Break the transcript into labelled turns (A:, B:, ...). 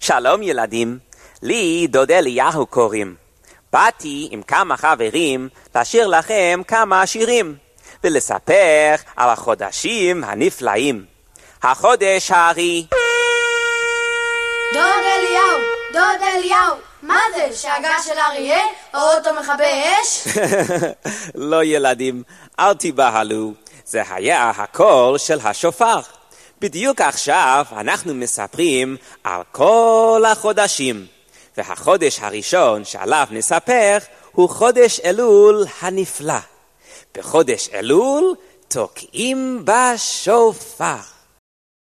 A: שלום ילדים, לי דוד אליהו קוראים. באתי עם כמה חברים לשיר לכם כמה שירים, ולספר על החודשים הנפלאים. החודש הארי.
B: דוד אליהו, מה זה? שאגה של אריה? אוטו מכבי אש?
A: לא ילדים, אל תיבהלו, זה היה הקול של השופר. בדיוק עכשיו אנחנו מספרים על כל החודשים, והחודש הראשון שעליו נספר הוא חודש אלול הנפלא. בחודש אלול תוקעים בשופר.